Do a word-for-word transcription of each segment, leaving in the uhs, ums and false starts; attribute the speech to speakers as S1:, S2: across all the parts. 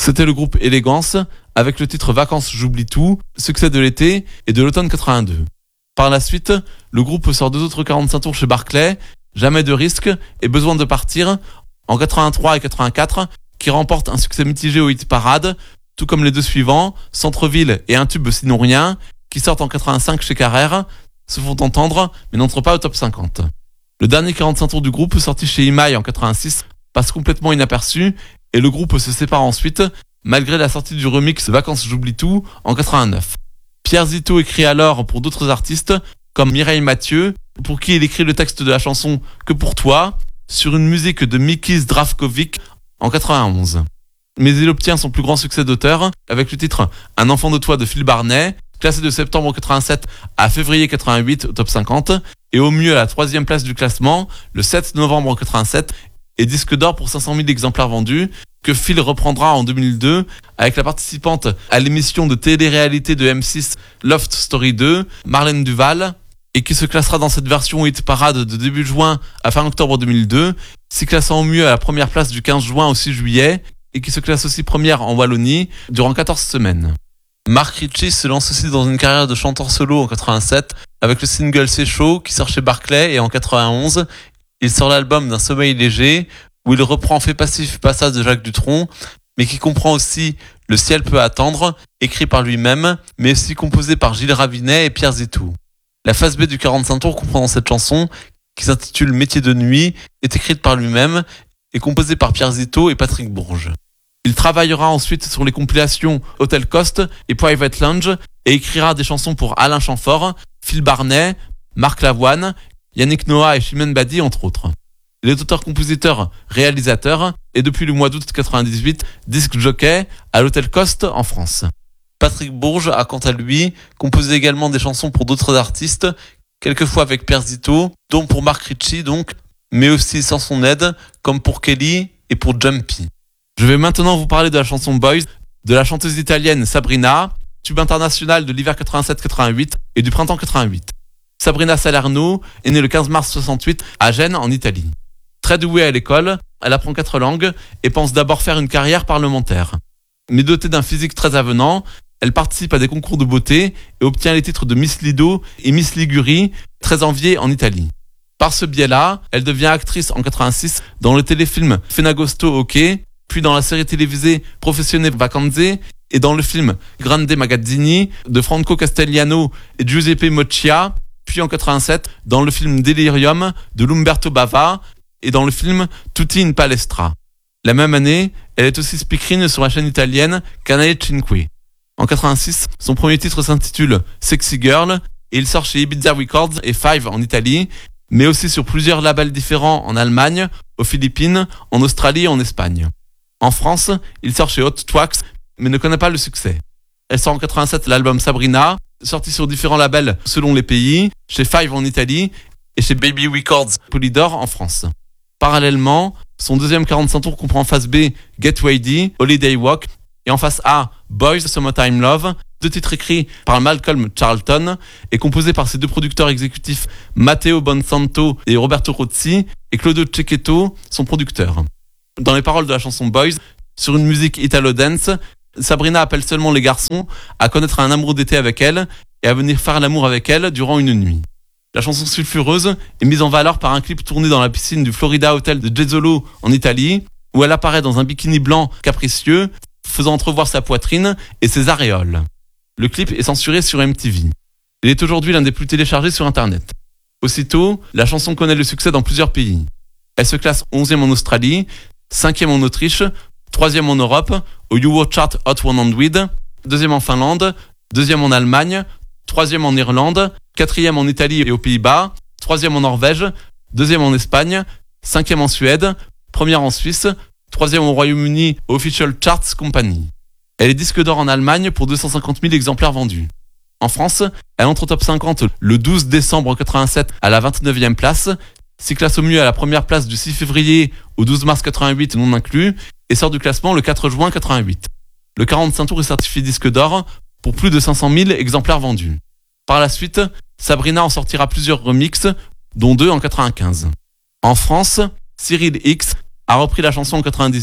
S1: C'était le groupe Elegance avec le titre Vacances j'oublie tout, succès de l'été et de l'automne quatre-vingt-deux. Par la suite, le groupe sort deux autres quarante-cinq tours chez Barclay, Jamais de risque et Besoin de partir, en quatre-vingt-trois et quatre-vingt-quatre, qui remportent un succès mitigé au hit parade, tout comme les deux suivants, Centre-ville et Un tube sinon rien, qui sortent en quatre-vingt-cinq chez Carrère, se font entendre mais n'entrent pas au top cinquante. Le dernier quarante-cinq tours du groupe, sorti chez Imaï en quatre-vingt-six, passe complètement inaperçu et le groupe se sépare ensuite, malgré la sortie du remix Vacances j'oublie tout en quatre-vingt-neuf. Pierre Zito écrit alors pour d'autres artistes, comme Mireille Mathieu, pour qui il écrit le texte de la chanson Que pour toi, sur une musique de Miki Zdravkovic en quatre-vingt-onze. Mais il obtient son plus grand succès d'auteur avec le titre Un enfant de toi de Phil Barnet, classé de septembre quatre-vingt-sept à février quatre-vingt-huit au top cinquante, et au mieux à la troisième place du classement le sept novembre quatre-vingt-sept, et disque d'or pour cinq cent mille exemplaires vendus, que Phil reprendra en deux mille deux avec la participante à l'émission de télé-réalité de M six Loft Story deux, Marlène Duval, et qui se classera dans cette version hit parade de début juin à fin octobre deux mille deux, s'y classant au mieux à la première place du quinze juin au six juillet, et qui se classe aussi première en Wallonie durant quatorze semaines. Mark Ritchie se lance aussi dans une carrière de chanteur solo en quatre-vingt-sept avec le single C'est chaud qui sort chez Barclay, et en quatre-vingt-onze, il sort l'album D'un sommeil léger où il reprend Fait passif passage de Jacques Dutronc, mais qui comprend aussi Le ciel peut attendre, écrit par lui-même, mais aussi composé par Gilles Ravinet et Pierre Zito. La phase B du quarante-cinq tours comprenant cette chanson, qui s'intitule Métier de nuit, est écrite par lui-même et composée par Pierre Zito et Patrick Bourges. Il travaillera ensuite sur les compilations Hotel Cost et Private Lounge et écrira des chansons pour Alain Chamfort, Phil Barnet, Marc Lavoine, Yannick Noah et Chimène Badi, entre autres. Il est auteur-compositeur, réalisateur et depuis le mois d'août quatre-vingt-dix-huit, disque jockey à l'Hôtel Cost en France. Patrick Bourges a quant à lui composé également des chansons pour d'autres artistes, quelquefois avec Pierre Zito, dont pour Mark Ritchie donc, mais aussi sans son aide, comme pour Kelly et pour Jumpy. Je vais maintenant vous parler de la chanson Boys, de la chanteuse italienne Sabrina, tube international de l'hiver quatre-vingt-sept quatre-vingt-huit et du printemps quatre-vingt-huit. Sabrina Salerno est née le quinze mars soixante-huit à Gênes en Italie. Très douée à l'école, elle apprend quatre langues et pense d'abord faire une carrière parlementaire. Mais dotée d'un physique très avenant, elle participe à des concours de beauté et obtient les titres de Miss Lido et Miss Ligurie, très enviées en Italie. Par ce biais-là, elle devient actrice en quatre-vingt-six dans le téléfilm Fenagosto Ok, puis dans la série télévisée Professione Vacanze et dans le film Grande Magazzini de Franco Castellano et Giuseppe Moccia, puis en quatre-vingt-sept dans le film Delirium de Lumberto Bava et dans le film Tutti in Palestra. La même année, elle est aussi speakerine sur la chaîne italienne Canale cinque. En quatre-vingt-six, son premier titre s'intitule Sexy Girl et il sort chez Ibiza Records et Five en Italie, mais aussi sur plusieurs labels différents en Allemagne, aux Philippines, en Australie et en Espagne. En France, il sort chez Hot Twax, mais ne connaît pas le succès. Elle sort en quatre-vingt-sept l'album Sabrina, sorti sur différents labels selon les pays, chez Five en Italie et chez Baby Records Polydor en France. Parallèlement, son deuxième quarante-cinq tours comprend face B Get Ready, Holiday Walk, et en face A Boys, Summertime Love, deux titres écrits par Malcolm Charlton et composés par ses deux producteurs exécutifs Matteo Bonsanto et Roberto Rozzi, et Claudio Cecchetto, son producteur. Dans les paroles de la chanson Boys, sur une musique italo-dance, Sabrina appelle seulement les garçons à connaître un amour d'été avec elle et à venir faire l'amour avec elle durant une nuit. La chanson sulfureuse est mise en valeur par un clip tourné dans la piscine du Florida Hotel de Jesolo en Italie, où elle apparaît dans un bikini blanc capricieux, faisant entrevoir sa poitrine et ses aréoles. Le clip est censuré sur M T V. Il est aujourd'hui l'un des plus téléchargés sur Internet. Aussitôt, la chanson connaît le succès dans plusieurs pays. Elle se classe onzième en Australie, cinquième en Autriche, troisième en Europe, au Eurochart Hot cent, deuxième en Finlande, deuxième en Allemagne, troisième en Irlande, quatrième en Italie et aux Pays-Bas, troisième en Norvège, deuxième en Espagne, cinquième en Suède, première en Suisse, troisième au Royaume-Uni au Official Charts Company. Elle est disque d'or en Allemagne pour deux cent cinquante mille exemplaires vendus. En France, elle entre au top cinquante le douze décembre quatre-vingt-sept à la vingt-neuvième place, s'y classe au mieux à la première place du six février au douze mars quatre-vingt-huit non inclus, et sort du classement le quatre juin quatre-vingt-huit. Le quarante-cinq tours est certifié disque d'or pour plus de cinq cent mille exemplaires vendus. Par la suite, Sabrina en sortira plusieurs remixes, dont deux en quatre-vingt-quinze. En France, Cyril X a repris la chanson en quatre-vingt-dix-huit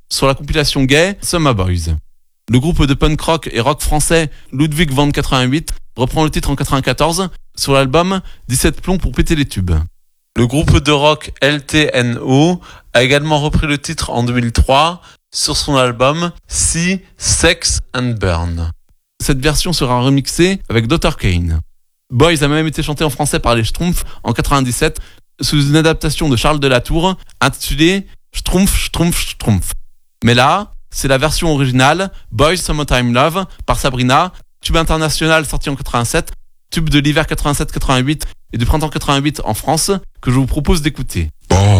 S1: sur la compilation gay Summer Boys. Le groupe de punk rock et rock français Ludwig van quatre-vingt-huit reprend le titre en quatre-vingt-quatorze sur l'album dix-sept plombs pour péter les tubes. Le groupe de rock L T N O a également repris le titre en deux mille trois sur son album See, Sex and Burn. Cette version sera remixée avec docteur Kane. Boys a même été chanté en français par les Schtroumpfs en quatre-vingt-dix-sept sous une adaptation de Charles Delatour intitulée Schtroumpf, Schtroumpf, Schtroumpf. Mais là, c'est la version originale Boys Summertime Love par Sabrina, tube international sorti en quatre-vingt-sept, tube de l'hiver quatre-vingt-sept quatre-vingt-huit et du printemps quatre-vingt-huit en France, que je vous propose d'écouter.